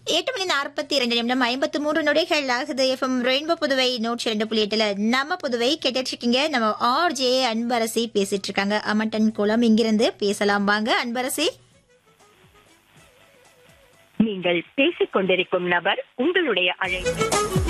8:42 53 நொடிகள் ஆகுது. FM rainbow Puduvai 102.8ல நம்ம புதுவை கேட்டுட்டு இருக்கீங்க. நம்ம ஆர்ஜே அன்பரசி பேசிட்டு இருக்காங்க. அமட்டன் குளம் இங்கிருந்து பேசலாம் வாங்க அன்பரசி. நீங்கள் பேசிக் கொண்டிருக்கும் நபர் உங்களுடைய அழைப்பு